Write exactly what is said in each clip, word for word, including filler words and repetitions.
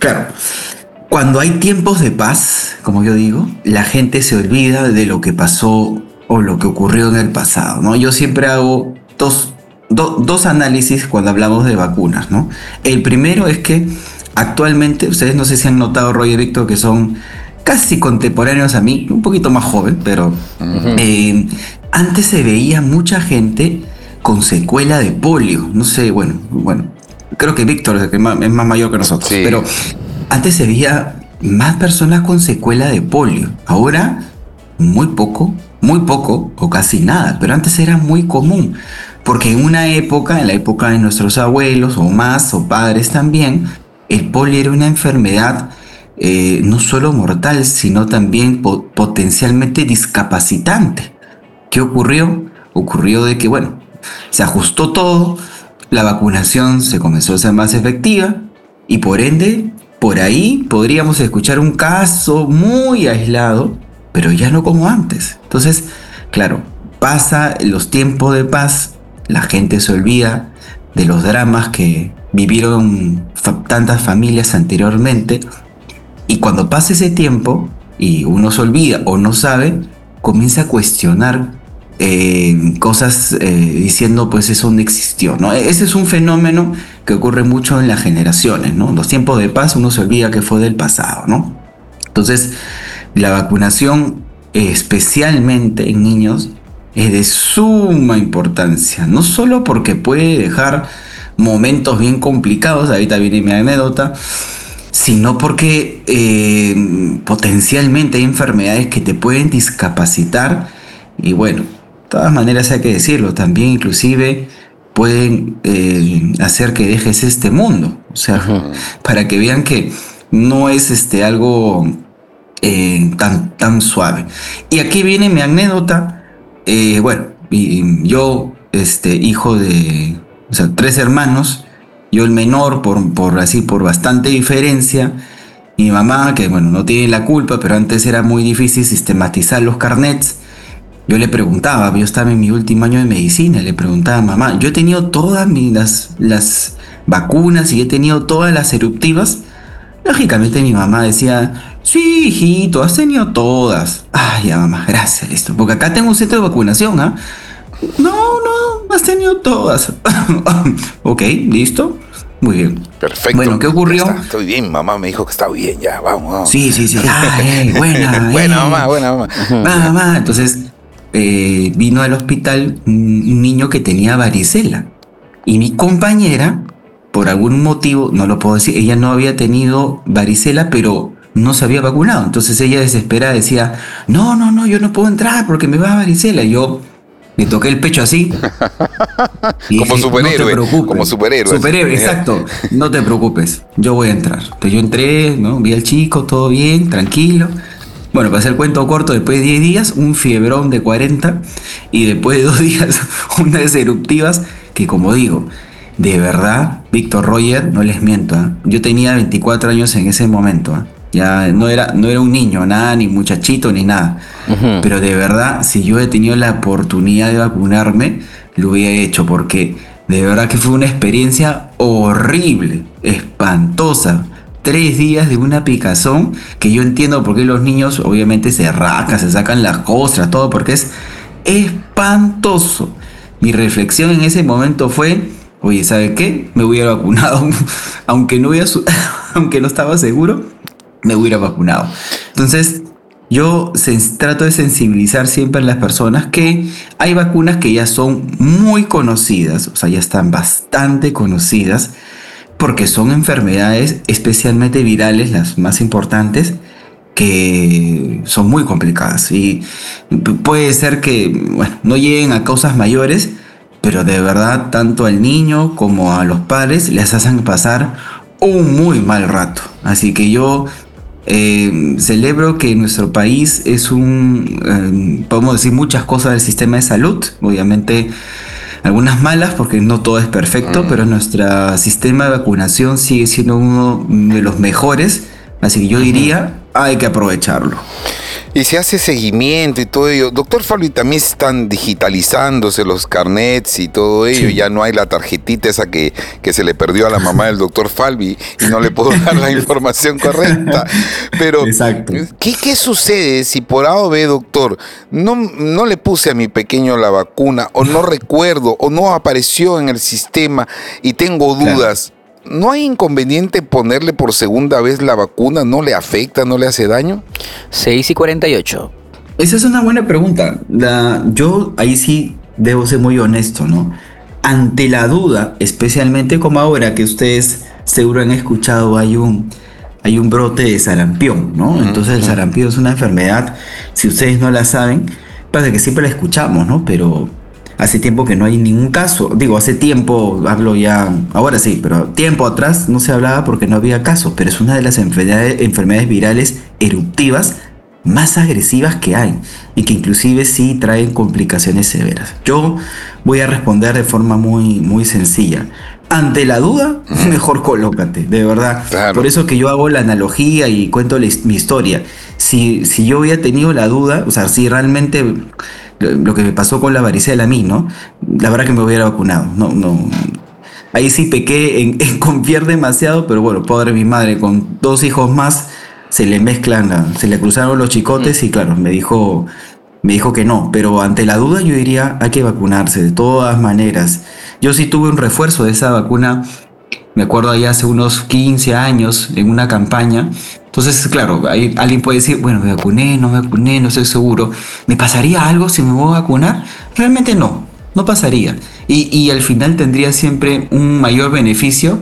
Claro, cuando hay tiempos de paz, como yo digo, la gente se olvida de lo que pasó o lo que ocurrió en el pasado, ¿no? Yo siempre hago dos, do, dos análisis cuando hablamos de vacunas, ¿no? El primero es que actualmente, ustedes no sé si han notado, Roger y Víctor, que son casi contemporáneos a mí, un poquito más joven, pero uh-huh. eh, antes se veía mucha gente con secuela de polio. No sé, bueno, bueno, creo que Víctor es más mayor que nosotros, sí. Pero antes se veía más personas con secuela de polio. Ahora, muy poco, muy poco o casi nada, pero antes era muy común. Porque en una época, en la época de nuestros abuelos o más, o padres también, el polio era una enfermedad eh, no solo mortal, sino también po- potencialmente discapacitante. ¿Qué ocurrió? Ocurrió de que, bueno, se ajustó todo, la vacunación se comenzó a ser más efectiva y por ende, por ahí podríamos escuchar un caso muy aislado, pero ya no como antes. Entonces, claro, pasa los tiempos de paz, la gente se olvida de los dramas que vivieron fa- tantas familias anteriormente, y cuando pasa ese tiempo y uno se olvida o no sabe, comienza a cuestionar eh, cosas eh, diciendo pues eso no existió, ¿no? Ese es un fenómeno que ocurre mucho en las generaciones, ¿no? En los tiempos de paz uno se olvida que fue del pasado, ¿no? Entonces, la vacunación, eh, especialmente en niños, es de suma importancia, no solo porque puede dejar momentos bien complicados, ahorita viene mi anécdota, sino porque eh, potencialmente hay enfermedades que te pueden discapacitar y bueno, de todas maneras hay que decirlo, también inclusive pueden eh, hacer que dejes este mundo, o sea, uh-huh. para que vean que no es este algo eh, tan, tan suave. Y aquí viene mi anécdota, eh, bueno, y yo, este, hijo de, o sea, tres hermanos, yo el menor por, por así, por bastante diferencia, mi mamá, que bueno, no tiene la culpa, pero antes era muy difícil sistematizar los carnets. Yo le preguntaba, yo estaba en mi último año de medicina, le preguntaba a mamá, yo he tenido todas mis, las, las vacunas y he tenido todas las eruptivas. Lógicamente mi mamá decía, sí, hijito, has tenido todas. Ay, ya mamá, gracias, listo. Porque acá tengo un centro de vacunación, ¿ah? ¿eh? No, no, has tenido todas. Ok, listo. Muy bien. Perfecto. Bueno, ¿qué ocurrió? Está, estoy bien, mamá me dijo que está bien, ya, vamos, vamos. Sí, sí, sí. Ah, eh, buena, buena, eh. mamá, buena, mamá. Mamá, entonces eh, vino al hospital un niño que tenía varicela. Y mi compañera, por algún motivo, no lo puedo decir, ella no había tenido varicela, pero no se había vacunado. Entonces ella desesperada decía, no, no, no, yo no puedo entrar porque me va a varicela. Y yo le toqué el pecho así. Y como dije, superhéroe. No te preocupes. Como superhéroe. Superhéroe, exacto. No te preocupes. Yo voy a entrar. Entonces yo entré, ¿no? Vi al chico, todo bien, tranquilo. Bueno, para hacer el cuento corto, después de diez días, un fiebrón de cuarenta. Y después de dos días, unas eruptivas que, como digo, de verdad, Víctor, Roger, no les miento, ¿eh? Yo tenía veinticuatro años en ese momento, ¿eh? Ya no era, no era un niño, nada, ni muchachito, ni nada. Uh-huh. Pero de verdad, si yo he tenido la oportunidad de vacunarme, lo hubiera hecho, porque de verdad que fue una experiencia horrible, espantosa. Tres días de una picazón, que yo entiendo por qué los niños obviamente se rascan, se sacan las costras, todo, porque es espantoso. Mi reflexión en ese momento fue, oye, ¿sabe qué? Me hubiera vacunado, aunque no hubiera, aunque no estaba seguro, me hubiera vacunado. Entonces, yo sens- trato de sensibilizar siempre a las personas que hay vacunas que ya son muy conocidas, o sea, ya están bastante conocidas, porque son enfermedades especialmente virales, las más importantes, que son muy complicadas. Y puede ser que, bueno, no lleguen a causas mayores, pero de verdad, tanto al niño como a los padres les hacen pasar un muy mal rato. Así que yo eh, celebro que nuestro país es un, eh, podemos decir muchas cosas del sistema de salud, obviamente algunas malas porque no todo es perfecto, mm. pero nuestro sistema de vacunación sigue siendo uno de los mejores, así que yo diría, hay que aprovecharlo. Y se hace seguimiento y todo ello. Doctor Falvi, también están digitalizándose los carnets y todo ello. Sí. Ya no hay la tarjetita esa que, que se le perdió a la mamá del doctor Falvi y no le puedo dar la información correcta. Pero, exacto. ¿qué, qué sucede si por A o B, doctor, no, no le puse a mi pequeño la vacuna, o no recuerdo, o no apareció en el sistema y tengo dudas? Claro. ¿No hay inconveniente ponerle por segunda vez la vacuna? ¿No le afecta, no le hace daño? seis y cuarenta y ocho. Esa es una buena pregunta. La, yo ahí sí debo ser muy honesto, ¿no? Ante la duda, especialmente como ahora que ustedes seguro han escuchado, hay un, hay un brote de sarampión, ¿no? Uh-huh. Entonces el sarampión es una enfermedad, si ustedes no la saben, pasa que siempre la escuchamos, ¿no? Pero hace tiempo que no hay ningún caso. Digo, hace tiempo, hablo ya, ahora sí, pero tiempo atrás no se hablaba porque no había casos, pero es una de las enfermedades, enfermedades virales eruptivas más agresivas que hay y que inclusive sí traen complicaciones severas. Yo voy a responder de forma muy, muy sencilla. Ante la duda, mejor colócate, de verdad. Claro. Por eso que yo hago la analogía y cuento la, mi historia. Si, si yo hubiera tenido la duda, o sea, si realmente lo que me pasó con la varicela a mí, ¿no? La verdad que me hubiera vacunado. No, no. Ahí sí pequé en, en confiar demasiado, pero bueno, pobre mi madre, con dos hijos más, se le mezclan, la, se le cruzaron los chicotes y claro, me dijo, me dijo que no. Pero ante la duda yo diría, hay que vacunarse de todas maneras. Yo sí tuve un refuerzo de esa vacuna, me acuerdo allá hace unos quince años, en una campaña. Entonces, claro, ahí alguien puede decir, bueno, me vacuné, no me vacuné, no estoy seguro. ¿Me pasaría algo si me voy a vacunar? Realmente no, no pasaría. Y, y al final tendría siempre un mayor beneficio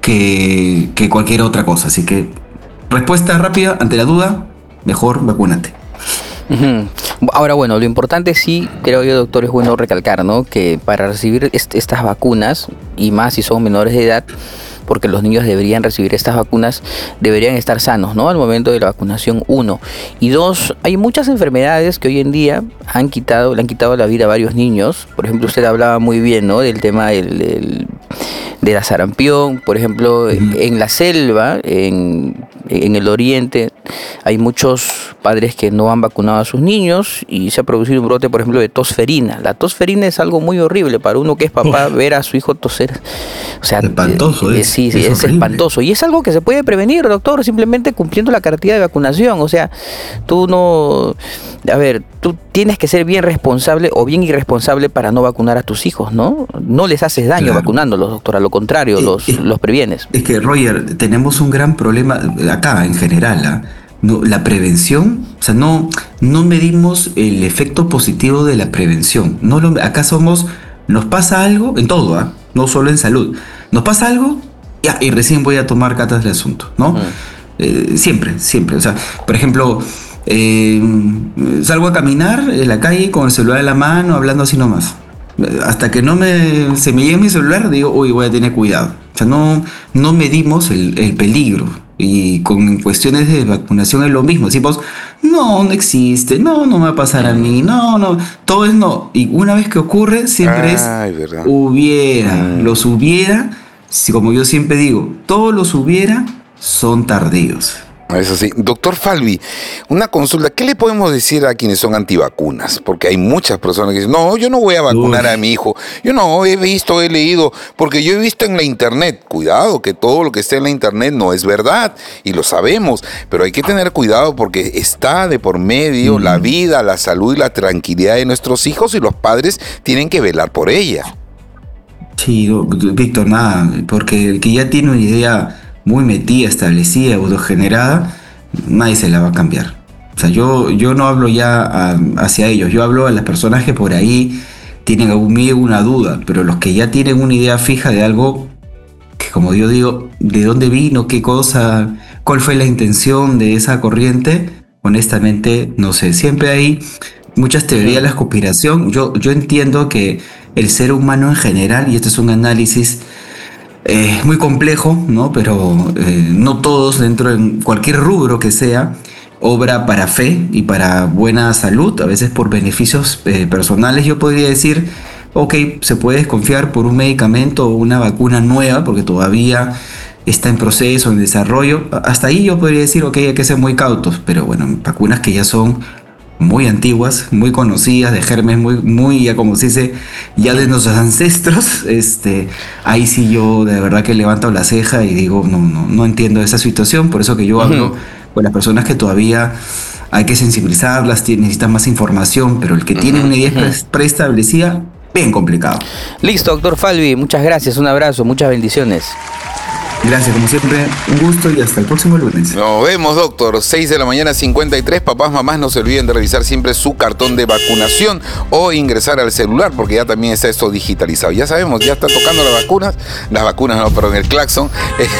que, que cualquier otra cosa. Así que, respuesta rápida, ante la duda, mejor vacúnate. Uh-huh. Ahora, bueno, lo importante sí, creo yo, doctor, es bueno recalcar, ¿no? Que para recibir est- estas vacunas, y más si son menores de edad, porque los niños deberían recibir estas vacunas, deberían estar sanos, ¿no? Al momento de la vacunación, uno. Y dos, hay muchas enfermedades que hoy en día han quitado, le han quitado la vida a varios niños. Por ejemplo, usted hablaba muy bien, ¿no? Del tema del, del, de la sarampión. Por ejemplo, uh-huh. en, en la selva, en, en el oriente, hay muchos padres que no han vacunado a sus niños y se ha producido un brote, por ejemplo, de tosferina. La tosferina es algo muy horrible para uno que es papá, Uf. ver a su hijo toser. O sea, espantoso, eh, es, sí, sí, es, es espantoso. Y es algo que se puede prevenir, doctor, simplemente cumpliendo la cartilla de vacunación. O sea, tú no... A ver, tú tienes que ser bien responsable o bien irresponsable para no vacunar a tus hijos, ¿no? No les haces daño claro. vacunándolos, doctor, a lo contrario, eh, los, eh, los previenes. Es que, Roger, tenemos un gran problema acá en general, ¿eh? No, la prevención, o sea, no, no medimos el efecto positivo de la prevención. No lo, acá somos, nos pasa algo en todo, ¿eh? No solo en salud. Nos pasa algo, ya, y recién voy a tomar cartas del asunto, ¿no? Uh-huh. Eh, siempre, siempre. O sea, por ejemplo, eh, salgo a caminar en la calle con el celular en la mano, hablando así nomás. Hasta que no me, se me llegue mi celular, digo, uy, voy a tener cuidado. O sea, no, no medimos el, el peligro. Y con cuestiones de vacunación es lo mismo. Decimos, no, no existe, no, no me va a pasar a mí, no, no, todo es no. Y una vez que ocurre, siempre Ay, es verdad. hubiera, mm. los hubiera, si, como yo siempre digo, todos los hubiera son tardíos. Eso sí. Doctor Falvi, una consulta. ¿Qué le podemos decir a quienes son antivacunas? Porque hay muchas personas que dicen, no, yo no voy a vacunar Uy. a mi hijo. Yo no, he visto, he leído, porque yo he visto en la internet. Cuidado, que todo lo que está en la internet no es verdad, y lo sabemos, pero hay que tener cuidado porque está de por medio mm. la vida, la salud y la tranquilidad de nuestros hijos, y los padres tienen que velar por ella. Sí, Víctor, nada, porque el que ya tiene una idea muy metida, establecida, autogenerada, nadie se la va a cambiar. O sea, yo, yo no hablo ya a, hacia ellos, yo hablo a las personas que por ahí tienen algún miedo, una duda, pero los que ya tienen una idea fija de algo, que como yo digo, de dónde vino, qué cosa, cuál fue la intención de esa corriente, honestamente no sé. Siempre hay muchas teorías de la conspiración. Yo, yo entiendo que el ser humano en general, y este es un análisis Eh, muy complejo, ¿no? Pero eh, no todos dentro de cualquier rubro que sea, obra para fe y para buena salud, a veces por beneficios eh, personales. Yo podría decir, ok, se puede desconfiar por un medicamento o una vacuna nueva, porque todavía está en proceso, en desarrollo. Hasta ahí yo podría decir, ok, hay que ser muy cautos, pero bueno, vacunas que ya son muy antiguas, muy conocidas, de gérmenes muy, muy, ya como se dice, ya de nuestros ancestros, este, ahí sí yo de verdad que levanto la ceja y digo, no, no, no entiendo esa situación, por eso que yo hablo uh-huh. con las personas que todavía hay que sensibilizarlas, necesitan más información, pero el que uh-huh. tiene una idea uh-huh. preestablecida, bien complicado. Listo, doctor Falvi, muchas gracias, un abrazo, muchas bendiciones. Gracias, como siempre, un gusto y hasta el próximo lunes. Nos vemos, doctor. seis de la mañana, cincuenta y tres. Papás, mamás, no se olviden de revisar siempre su cartón de vacunación o ingresar al celular, porque ya también está esto digitalizado. Ya sabemos, ya está tocando las vacunas. Las vacunas, no, perdón, el claxon.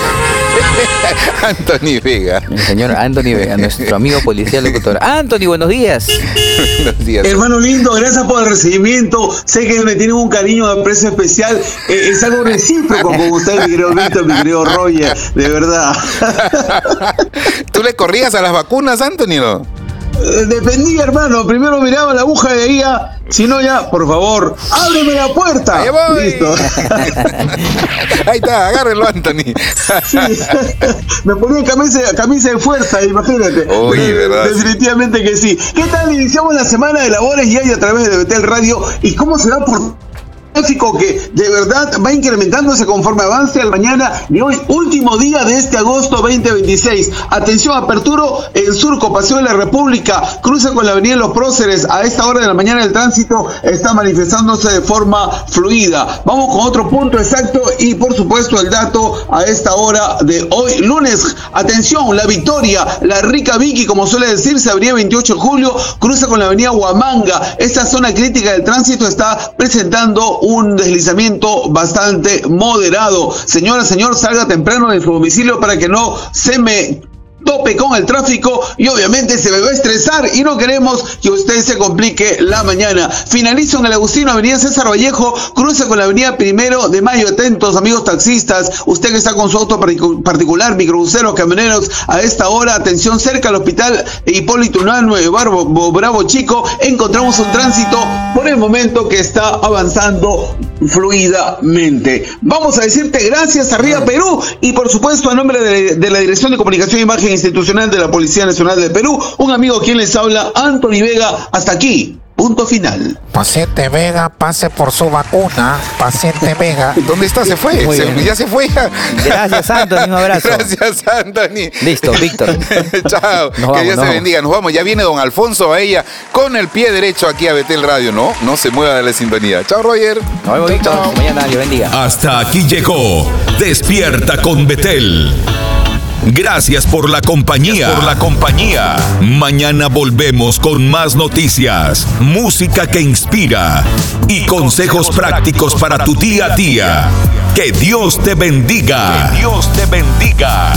Anthony Vega. El señor Anthony Vega, nuestro amigo policía locutor. Anthony, buenos días. Buenos días. Hermano lindo, gracias por el recibimiento. Sé que me tienen un cariño de aprecio especial. Eh, es algo recíproco con usted, mi querido Víctor, mi querido Roger, de verdad. ¿Tú le corrías a las vacunas, Anthony, no? Eh, dependía, hermano. Primero miraba la aguja y veía, si no ya, por favor, ábreme la puerta. Ahí voy. Listo. Ahí está, agárrenlo, Anthony. Sí. Me ponía camisa, camisa de fuerza, imagínate. Oye, ¿verdad? Definitivamente que sí. ¿Qué tal? Iniciamos la semana de labores y hay a través de Betel Radio. ¿Y cómo se va por que de verdad va incrementándose conforme avance al mañana y hoy, último día de este agosto veinte veintiséis? Atención, Aperturo, en Surco, Paseo de la República, cruza con la avenida Los Próceres. A esta hora de la mañana el tránsito está manifestándose de forma fluida. Vamos con otro punto exacto y por supuesto el dato a esta hora de hoy, lunes. Atención, La Victoria, La Rica Vicky, como suele decirse, avenida veintiocho de julio, cruza con la avenida Huamanga. Esta zona crítica del tránsito está presentando un deslizamiento bastante moderado. Señora, señor, salga temprano de su domicilio para que no se me tope con el tráfico y obviamente se me va a estresar y no queremos que usted se complique la mañana. Finalizo en el Agustino, avenida César Vallejo, cruza con la avenida Primero de Mayo. Atentos, amigos taxistas, usted que está con su auto particular, microbuseros, camioneros, a esta hora, atención, cerca al hospital Hipólito Unanue, Bravo, Bravo Chico, encontramos un tránsito por el momento que está avanzando fluidamente. Vamos a decirte gracias, arriba Perú, y por supuesto a nombre de, de la Dirección de Comunicación e Imagen Institucional de la Policía Nacional de Perú, un amigo quien les habla, Anthony Vega. Hasta aquí, punto final. Paciente Vega, pase por su vacuna. Paciente Vega. ¿Dónde está? Se fue. Se, ya se fue. Gracias, Anthony. Un abrazo. Gracias, Anthony. Listo, Víctor. Chao. Nos que vamos, Dios se bendiga. Nos vamos. Ya viene don Alfonso a ella con el pie derecho aquí a Betel Radio. No, no se mueva de la sintonía. Chao, Roger. Nos vemos, Víctor. Chao. Mañana, Dios bendiga. Hasta aquí llegó Despierta con Betel. Gracias por la compañía. Por la compañía. Mañana volvemos con más noticias, música que inspira y consejos prácticos para tu día a día. Que Dios te bendiga. Que Dios te bendiga.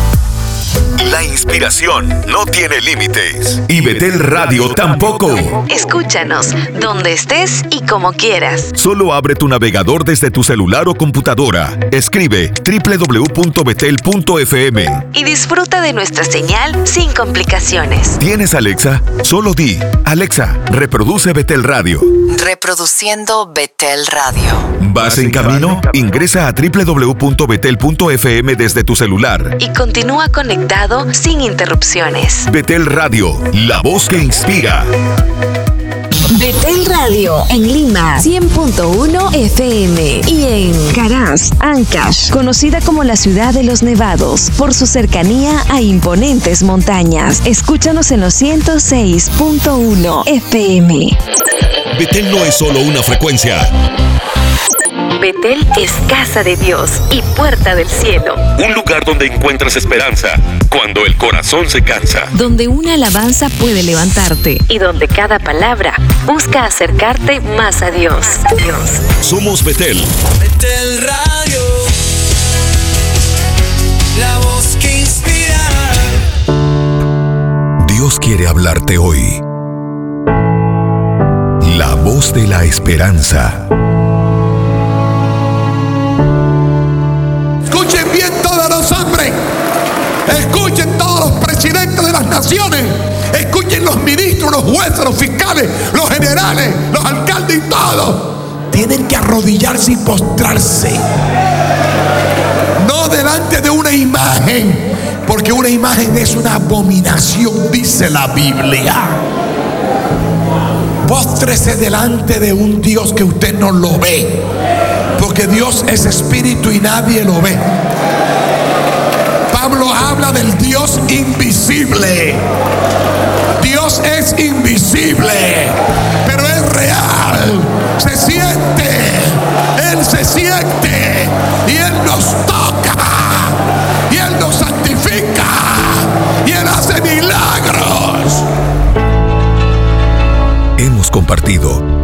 La inspiración no tiene límites. Y Betel Radio tampoco. Escúchanos donde estés y como quieras. Solo abre tu navegador desde tu celular o computadora. Escribe doble u doble u doble u punto betel punto efe eme. Y disfruta de nuestra señal sin complicaciones. ¿Tienes Alexa? Solo di, Alexa, reproduce Betel Radio. Reproduciendo Betel Radio. ¿Vas en camino? Ingresa a doble u doble u doble u punto betel punto efe eme desde tu celular. Y continúa conectado sin interrupciones. Betel Radio, la voz que inspira. Betel Radio en Lima, cien punto uno efe eme, y en Caraz, Ancash, conocida como la ciudad de los nevados, por su cercanía a imponentes montañas. Escúchanos en los ciento seis punto uno efe eme. Betel no es solo una frecuencia. Betel es casa de Dios y puerta del cielo. Un lugar donde encuentras esperanza cuando el corazón se cansa. Donde una alabanza puede levantarte. Y donde cada palabra busca acercarte más a Dios. Dios. Somos Betel. Betel Radio, la voz que inspira. Dios quiere hablarte hoy. La voz de la esperanza. Escuchen bien todos los hombres, escuchen todos los presidentes de las naciones, escuchen los ministros, los jueces, los fiscales, los generales, los alcaldes y todos. Tienen que arrodillarse y postrarse. No delante de una imagen, porque una imagen es una abominación, dice la Biblia. póstrese delante de un Dios que usted no lo ve, porque Dios es espíritu y nadie lo ve. Pablo habla del Dios invisible. Dios es invisible, pero es real. Se siente, Él se siente, y Él nos toca, y Él nos santifica, y Él hace milagros. Hemos compartido